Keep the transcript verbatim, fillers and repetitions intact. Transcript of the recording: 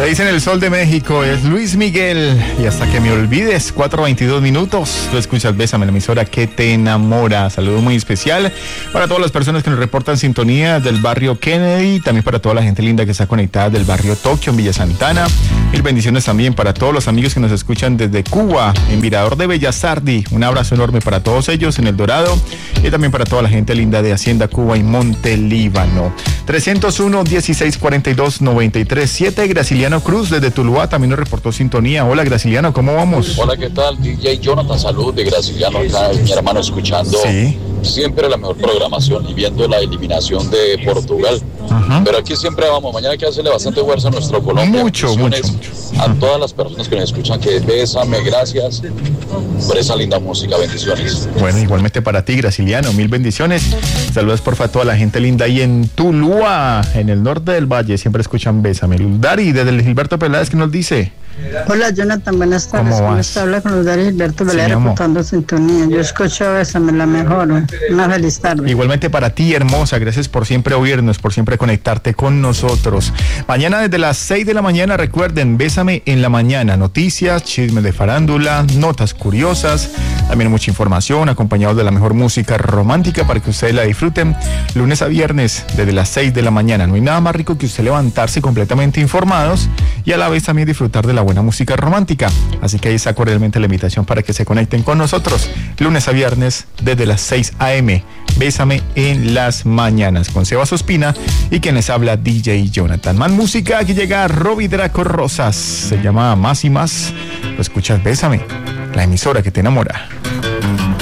seis en el Sol de México, es Luis Miguel. Y hasta que me olvides, cuatro veintidós minutos. Tú escuchas Bésame, la emisora que te enamora. Saludo muy especial para todas las personas que nos reportan sintonía del barrio Kennedy. También para toda la gente linda que está conectada del barrio Tokio, en Villa Santana. Mil bendiciones también para todos los amigos que nos escuchan desde Cuba, en Mirador de Bellasardi. Un abrazo enorme para todos ellos en El Dorado. Y también para toda la gente linda de Hacienda Cuba y Monte Líbano. trescientos uno, dieciséis cuarenta y dos, noventa y tres siete. Graciliano Cruz desde Tuluá también nos reportó sintonía. Hola Graciliano, ¿cómo vamos? Hola, ¿qué tal? D J Jonathan, salud de Graciliano acá, mi hermano, escuchando sí. siempre la mejor programación y viendo la eliminación de Portugal. Ajá. Pero aquí siempre vamos, mañana hay que hacerle bastante fuerza a nuestro Colombia. Mucho, mucho, mucho. A todas las personas que nos escuchan, que bésame, gracias por esa linda música, bendiciones. Bueno, igualmente para ti, Graciliano, mil bendiciones. Saludos porfa a toda la gente linda ahí en Tuluá, en el norte del valle, siempre escuchan Bésame. Dari, desde el Gilberto Peláez, ¿qué nos dice? Hola Jonathan, buenas tardes. ¿Cómo ¿Cómo vas? está? Habla con los Dari Gilberto Peláez, Sí, reportando sintonía. Yo escucho Bésame, la mejor. Una feliz tarde. Igualmente para ti, hermosa, gracias por siempre oírnos, por siempre conectarte con nosotros. Mañana desde las seis de la mañana, recuerden, Bésame en la mañana, noticias, chismes de farándula, notas curiosas, también mucha información, acompañados de la mejor música romántica para que ustedes la disfruten, lunes a viernes desde las seis de la mañana. No hay nada más rico que usted levantarse completamente informados y a la vez también disfrutar de la buena música romántica. Así que ahí está cordialmente la invitación para que se conecten con nosotros, lunes a viernes desde las seis a eme. Bésame en las mañanas con Sebas Ospina y quien les habla D J Jonathan. Más música, aquí llega Robbie Draco Rosas, se llama Más y Más. Lo escuchas Bésame, la emisora que te enamora.